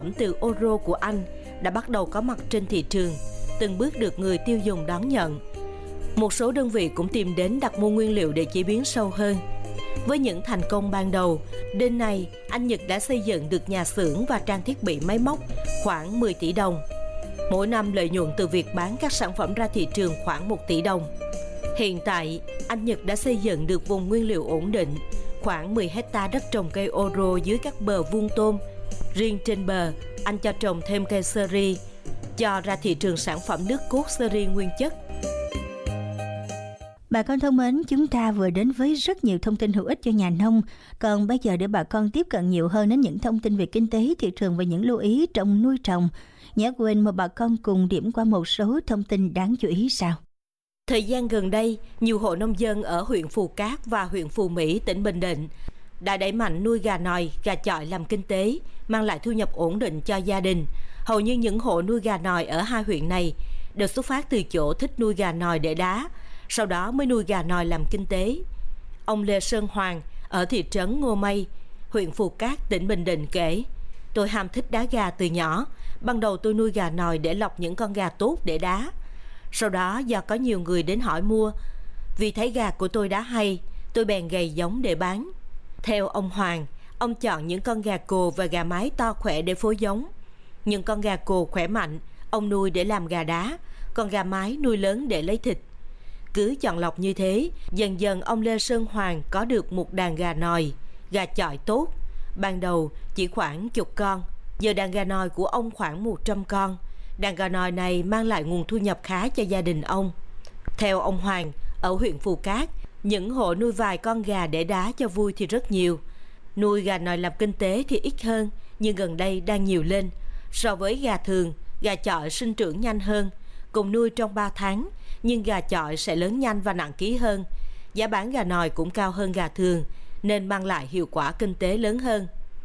phẩm từ Oro của Anh đã bắt đầu có mặt trên thị trường, từng bước được người tiêu dùng đón nhận. Một số đơn vị cũng tìm đến đặt mua nguyên liệu để chế biến sâu hơn. Với những thành công ban đầu, đến nay anh Nhật đã xây dựng được nhà xưởng và trang thiết bị máy móc khoảng 10 tỷ đồng. Mỗi năm lợi nhuận từ việc bán các sản phẩm ra thị trường khoảng 1 tỷ đồng. Hiện tại, anh Nhật đã xây dựng được vùng nguyên liệu ổn định, khoảng 10 hectare đất trồng cây Oro dưới các bờ vuông tôm. Riêng trên bờ, anh cho trồng thêm cây seri, cho ra thị trường sản phẩm nước cốt seri nguyên chất. Bà con thân mến, chúng ta vừa đến với rất nhiều thông tin hữu ích cho nhà nông. Còn bây giờ để bà con tiếp cận nhiều hơn đến những thông tin về kinh tế, thị trường và những lưu ý trong nuôi trồng, nhớ quên mời bà con cùng điểm qua một số thông tin đáng chú ý sau. Thời gian gần đây, nhiều hộ nông dân ở huyện Phù Cát và huyện Phù Mỹ, tỉnh Bình Định đã đẩy mạnh nuôi gà nòi, gà chọi làm kinh tế, mang lại thu nhập ổn định cho gia đình. Hầu như những hộ nuôi gà nòi ở hai huyện này đều xuất phát từ chỗ thích nuôi gà nòi để đá, sau đó mới nuôi gà nòi làm kinh tế. Ông Lê Sơn Hoàng ở thị trấn Ngô Mây, huyện Phù Cát, tỉnh Bình Định kể: "Tôi ham thích đá gà từ nhỏ. Ban đầu tôi nuôi gà nòi để lọc những con gà tốt để đá. Sau đó do có nhiều người đến hỏi mua, vì thấy gà của tôi đá hay, tôi bèn gầy giống để bán." Theo ông Hoàng, ông chọn những con gà cồ và gà mái to khỏe để phối giống. Những con gà cồ khỏe mạnh, ông nuôi để làm gà đá, còn gà mái nuôi lớn để lấy thịt. Cứ chọn lọc như thế, dần dần ông Lê Sơn Hoàng có được một đàn gà nòi, gà chọi tốt. Ban đầu chỉ khoảng chục con, giờ đàn gà nòi của ông khoảng 100 con. Đàn gà nòi này mang lại nguồn thu nhập khá cho gia đình ông. Theo ông Hoàng, ở huyện Phù Cát, những hộ nuôi vài con gà để đá cho vui thì rất nhiều. Nuôi gà nòi làm kinh tế thì ít hơn, nhưng gần đây đang nhiều lên. So với gà thường, gà chọi sinh trưởng nhanh hơn, cùng nuôi trong 3 tháng, nhưng gà chọi sẽ lớn nhanh và nặng ký hơn. Giá bán gà nòi cũng cao hơn gà thường, nên mang lại hiệu quả kinh tế lớn hơn.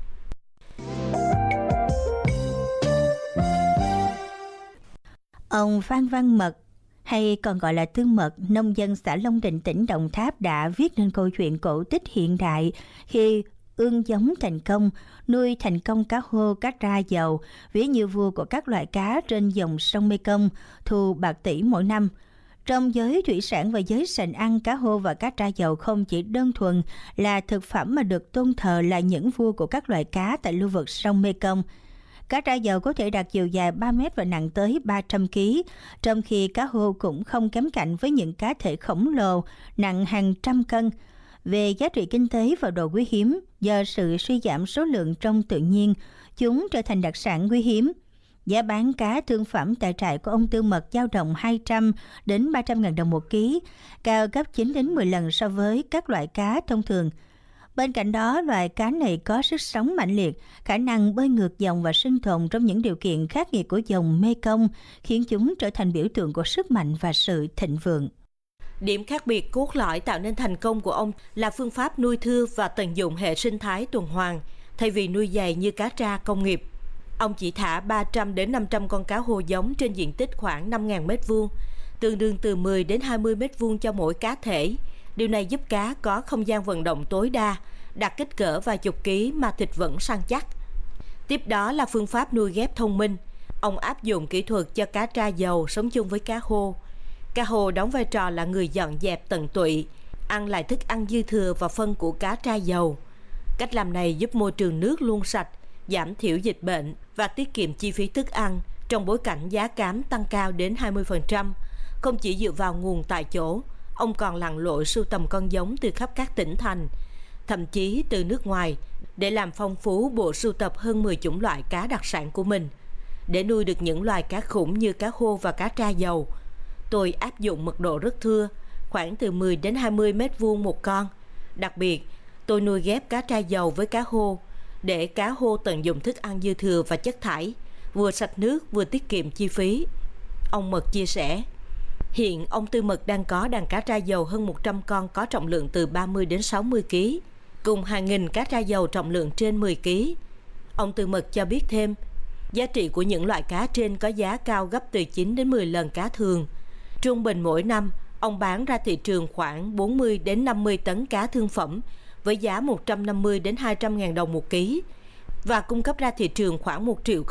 Ông Phan Văn Mật, hay còn gọi là Tương Mật, nông dân xã Long Định, tỉnh Đồng Tháp đã viết nên câu chuyện cổ tích hiện đại khi ương giống thành công, nuôi thành công cá hô, cá tra dầu, ví như vua của các loại cá trên dòng sông Mekong, thu bạc tỷ mỗi năm. Trong giới thủy sản và giới sành ăn, cá hô và cá tra dầu không chỉ đơn thuần là thực phẩm mà được tôn thờ là những vua của các loại cá tại lưu vực sông Mekong. Cá tra dầu có thể đạt chiều dài 3 mét và nặng tới 300 kg, trong khi cá hô cũng không kém cạnh với những cá thể khổng lồ nặng hàng trăm cân. Về giá trị kinh tế và độ quý hiếm, do sự suy giảm số lượng trong tự nhiên, chúng trở thành đặc sản quý hiếm. Giá bán cá thương phẩm tại trại của ông Tư Mật dao động 200 đến 300.000 đồng một ký, cao gấp 9 đến 10 lần so với các loại cá thông thường. Bên cạnh đó, loài cá này có sức sống mạnh liệt, khả năng bơi ngược dòng và sinh tồn trong những điều kiện khắc nghiệt của dòng Mekong, khiến chúng trở thành biểu tượng của sức mạnh và sự thịnh vượng. Điểm khác biệt cốt lõi tạo nên thành công của ông là phương pháp nuôi thưa và tận dụng hệ sinh thái tuần hoàn, thay vì nuôi dày như cá tra công nghiệp. Ông chỉ thả 300 đến 500 con cá hô giống trên diện tích khoảng 5.000 m2, tương đương từ 10 đến 20 m2 cho mỗi cá thể. Điều này giúp cá có không gian vận động tối đa, đạt kích cỡ vài chục ký mà thịt vẫn săn chắc. Tiếp đó là phương pháp nuôi ghép thông minh. Ông áp dụng kỹ thuật cho cá tra dầu sống chung với cá hô. Cá hô đóng vai trò là người dọn dẹp tận tụy, ăn lại thức ăn dư thừa và phân của cá tra dầu. Cách làm này giúp môi trường nước luôn sạch, giảm thiểu dịch bệnh và tiết kiệm chi phí thức ăn trong bối cảnh giá cám tăng cao đến 20%. Không chỉ dựa vào nguồn tại chỗ, ông còn lặn lội sưu tầm con giống từ khắp các tỉnh thành, thậm chí từ nước ngoài, để làm phong phú bộ sưu tập hơn 10 chủng loại cá đặc sản của mình. Để nuôi được những loài cá khủng như cá hô và cá tra dầu, tôi áp dụng mật độ rất thưa, khoảng từ 10 đến 20 m2 một con. Đặc biệt, tôi nuôi ghép cá tra dầu với cá hô, để cá hô tận dụng thức ăn dư thừa và chất thải, vừa sạch nước vừa tiết kiệm chi phí. Ông Mật chia sẻ, hiện ông Tư Mật đang có đàn cá tra dầu hơn 100 con có trọng lượng từ 30 đến 60 kg, cùng hàng nghìn cá tra dầu trọng lượng trên 10 kg. Ông Tư Mật cho biết thêm, giá trị của những loại cá trên có giá cao gấp từ 9 đến 10 lần cá thường. Trung bình mỗi năm, ông bán ra thị trường khoảng 40 đến 50 tấn cá thương phẩm với giá 150 đến 200.000 đồng một ký và cung cấp ra thị trường khoảng 1 triệu